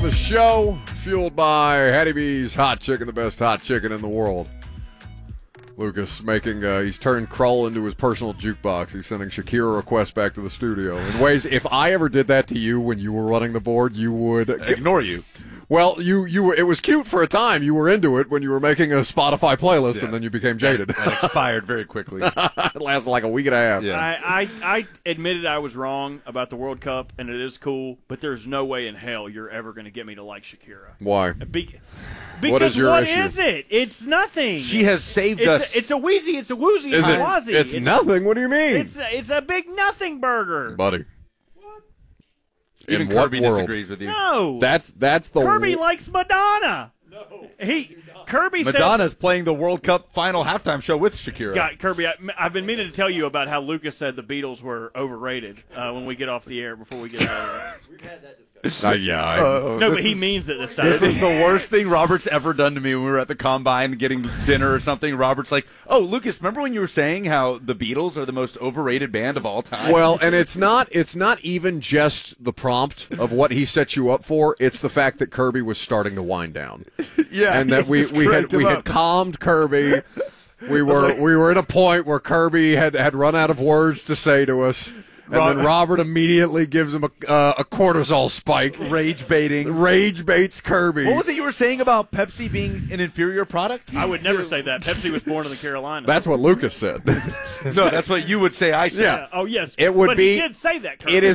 the show, fueled by Hattie B's Hot Chicken, the best hot chicken in the world. Lucas making, he's turned Krull into his personal jukebox. He's sending Shakira requests back to the studio in ways, if I ever did that to you when you were running the board, you would ignore you. Well, you were, it was cute for a time. You were into it when you were making a Spotify playlist, and then you became jaded. And expired very quickly. It lasted like a week and a half. Yeah. I admitted I was wrong about the World Cup, and it is cool, but there's no way in hell you're ever going to get me to like Shakira. Why? Because what is your issue? Is it? It's nothing. She has saved us. It's a wheezy. It's a woozy. It's a wazzy. It's nothing. What do you mean? It's a big nothing burger, buddy. Even in what Kirby world? disagrees with you. No, that's the Kirby likes Madonna. No, Kirby Madonna's playing the World Cup final halftime show with Shakira. God, Kirby, I've been meaning to tell you about how Lucas said the Beatles were overrated when we get off the air before we get out of there. We've had that discussion. No, but he means it this time. This is the worst thing Robert's ever done to me when we were at the Combine getting dinner or something. Robert's like, oh, Lucas, remember when you were saying how the Beatles are the most overrated band of all time? Well, and it's not even just the prompt of what he set you up for. It's the fact that Kirby was starting to wind down. Yeah, and that we had calmed Kirby. We were at a point where Kirby had run out of words to say to us. And then Robert immediately gives him a cortisol spike. Rage baiting. Rage baits Kirby. What was it you were saying about Pepsi being an inferior product? I would never say that. Pepsi was born in the Carolinas. That's what Lucas said. No, that's what you would say. I said. Yeah. Oh, yes. It would but be. He did say that, Kirby. It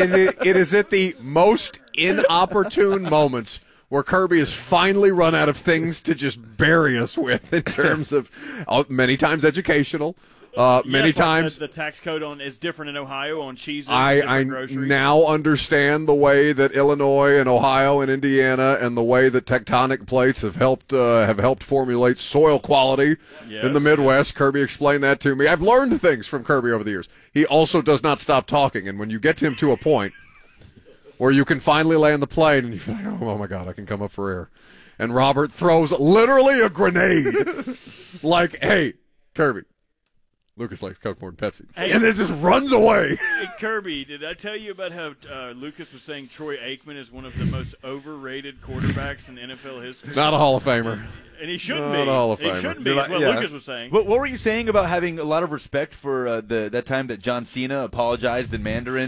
is at the most inopportune moments where Kirby has finally run out of things to just bury us with in terms of many times educational. Many times the tax code is different in Ohio on cheeses. I now understand the way that Illinois and Ohio and Indiana and the way that tectonic plates have helped formulate soil quality in the Midwest. Kirby explained that to me. I've learned things from Kirby over the years. He also does not stop talking, and when you get him to a point where you can finally land the plane and you feel like, oh my God, I can come up for air, and Robert throws literally a grenade, like, hey, Kirby. Lucas likes Coke more than Pepsi. Hey, and then just runs away. Hey, Kirby, did I tell you about how Lucas was saying Troy Aikman is one of the most overrated quarterbacks in NFL history? Not a Hall of Famer. And he shouldn't be. Not a Hall of Famer. He shouldn't be, is what Lucas was saying. What were you saying about having a lot of respect for that time that John Cena apologized in Mandarin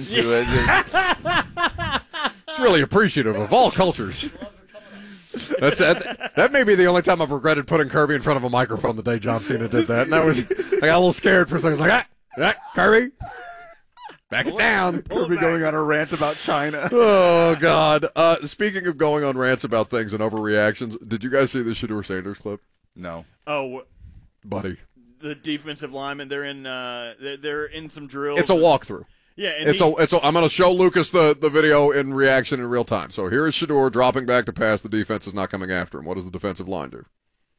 to It's really appreciative of all cultures. That may be the only time I've regretted putting Kirby in front of a microphone the day John Cena did that. And I got a little scared for a second. I was like, Kirby, back it down. Kirby going on a rant about China. Oh, God. Speaking of going on rants about things and overreactions, did you guys see the Shedeur Sanders clip? No. Oh, buddy. The defensive linemen, they're in some drills. It's a walkthrough. Yeah, and I'm going to show Lucas the video in reaction in real time. So here is Shedeur dropping back to pass. The defense is not coming after him. What does the defensive line do?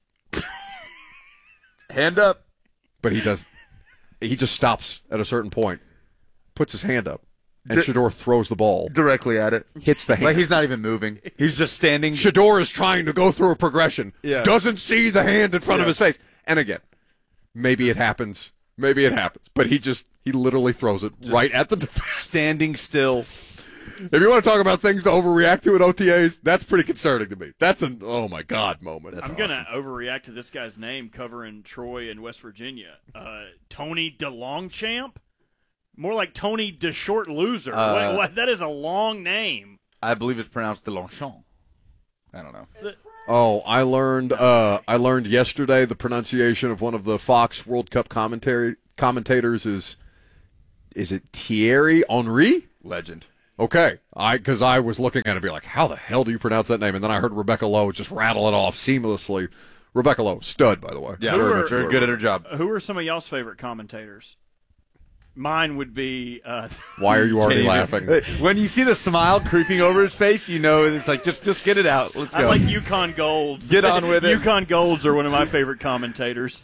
Hand up. But he does. He just stops at a certain point, puts his hand up, and Shedeur throws the ball directly at it. Hits the hand. Like he's not even moving. He's just standing. Shedeur is trying to go through a progression. Yeah. Doesn't see the hand in front of his face. And again, maybe it happens. Maybe it happens. But he literally throws it just right at the defense. Standing still. If you want to talk about things to overreact to at OTAs, that's pretty concerning to me. That's an oh my God moment. That's I'm awesome. gonna overreact to this guy's name covering Troy and West Virginia. Tony DeLongchamp, more like Tony DeShort Loser. What? That is a long name. I believe it's pronounced DeLongchamp. I don't know. Oh, I learned yesterday the pronunciation of one of the Fox World Cup commentators is it Thierry Henry? Legend. Okay, because I was looking at it and be like, how the hell do you pronounce that name? And then I heard Rebecca Lowe just rattle it off seamlessly. Rebecca Lowe, stud, by the way. Yeah, very good at her job. Who are some of y'all's favorite commentators? Mine would be... Why are you already laughing? When you see the smile creeping over his face, you know it's like, just get it out. Let's go. I like Yukon Golds. Get on with it. Yukon Golds are one of my favorite commentators.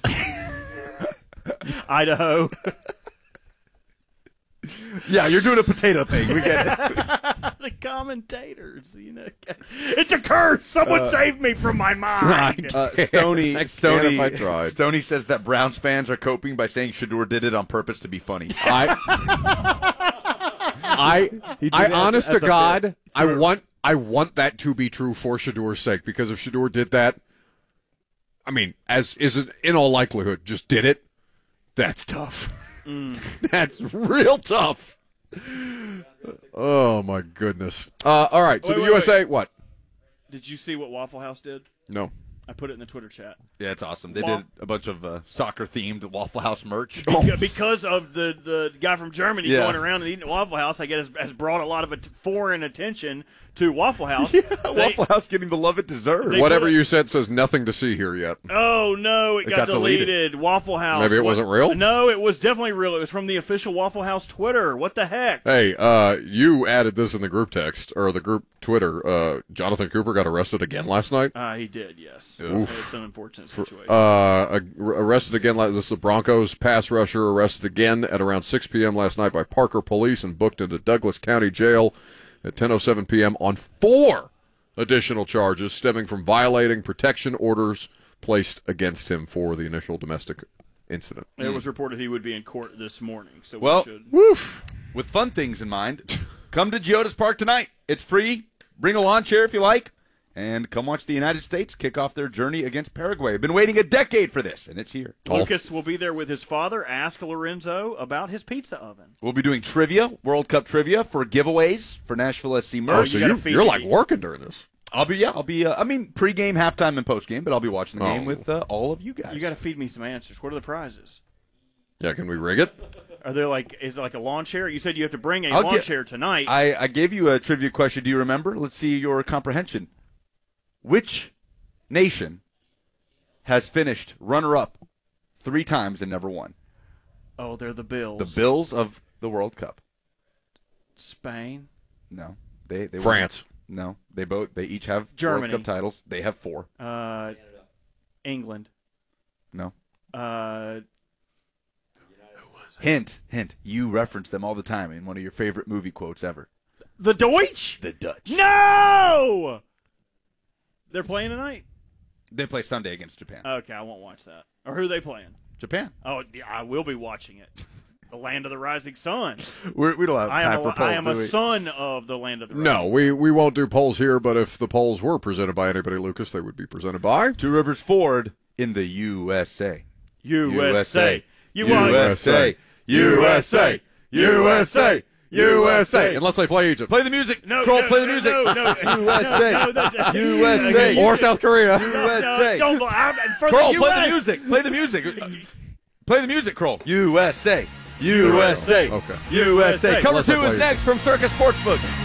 Idaho. Yeah, you're doing a potato thing. We get it. The commentators, it's a curse. Someone saved me from my mind. Stoney Stoney says that Browns fans are coping by saying Shedeur did it on purpose to be funny. I honest to God I want that to be true for Shedur's sake, because if Shedur did that, I mean, as is it in all likelihood, just did it, that's tough. That's real tough. Oh, my goodness. All right, so the USA, what? Did you see what Waffle House did? No. I put it in the Twitter chat. Yeah, it's awesome. They did a bunch of soccer-themed Waffle House merch. Because of the guy from Germany going around and eating at Waffle House, I guess has brought a lot of foreign attention to Waffle House. Waffle House getting the love it deserves. Whatever you said says nothing to see here yet. Oh, no, it got deleted. Waffle House. Maybe it wasn't real? No, it was definitely real. It was from the official Waffle House Twitter. What the heck? Hey, you added this in the group text, or the group Twitter. Jonathan Cooper got arrested again last night? He did, yes. Oof. It's an unfortunate situation. Arrested again. This is the Broncos pass rusher, arrested again at around 6 p.m. last night by Parker Police and booked into Douglas County Jail at 10:07 p.m. on 4 additional charges stemming from violating protection orders placed against him for the initial domestic incident. It was reported he would be in court this morning, so well, we should. Woof. With fun things in mind, come to Geodis Park tonight. It's free. Bring a lawn chair if you like. And come watch the United States kick off their journey against Paraguay. Been waiting a decade for this, and it's here. Lucas will be there with his father. Ask Lorenzo about his pizza oven. We'll be doing trivia, World Cup trivia for giveaways for Nashville SC merch. Oh, so you're like working during this. I'll be, pregame, halftime, and postgame, but I'll be watching the game with all of you guys. You got to feed me some answers. What are the prizes? Yeah, can we rig it? Are there is it like a lawn chair? You said you have to bring a lawn chair tonight. I gave you a trivia question. Do you remember? Let's see your comprehension. Which nation has finished runner-up 3 times and never won? Oh, they're the Bills. The Bills of the World Cup. Spain? No. They France. No. They each have Germany. World Cup titles. They have 4. England. No. Hint. You reference them all the time in one of your favorite movie quotes ever. The Deutsch? The Dutch. No! They're playing tonight? They play Sunday against Japan. Okay, I won't watch that. Or who are they playing? Japan. Oh, yeah, I will be watching it. The land of the rising sun. We don't have time for polls, I am a son of the land of the rising sun. No, we won't do polls here, but if the polls were presented by anybody, Lucas, they would be presented by Two Rivers Ford in the USA. USA. USA. USA. USA. USA. Unless they play Egypt. Play the music. No, Kroll, no, play the no, music. no, USA. USA. Or South Korea. USA. Kroll, play the music. Play the music. Play the music, Kroll. USA. USA. Okay. USA. Cover Unless they 2 is play next from Circus Sportsbook.